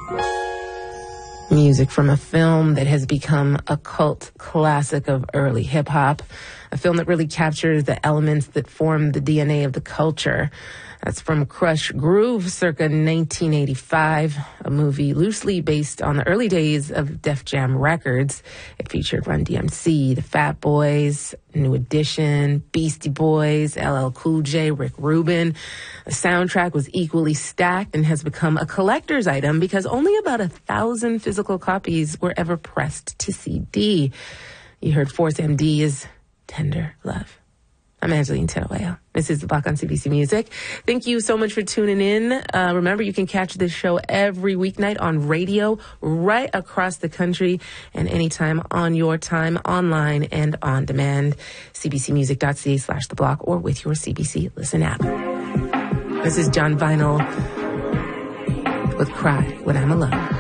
Music from a film that has become a cult classic of early hip-hop, a film that really captures the elements that form the DNA of the culture. That's from Krush Groove, circa 1985, a movie loosely based on the early days of Def Jam Records. It featured Run DMC, the Fat Boys, New Edition, Beastie Boys, LL Cool J, Rick Rubin. The soundtrack was equally stacked and has become a collector's item because only about 1,000 physical copies were ever pressed to CD. You heard Force MD's Tender Love. I'm Angeline Teruel. This is The Block on CBC Music. Thank you so much for tuning in. Remember, you can catch this show every weeknight on radio right across the country and anytime on your time, online and on demand. cbcmusic.ca/The Block or with your CBC Listen app. This is John Vinyl with Cry When I'm Alone.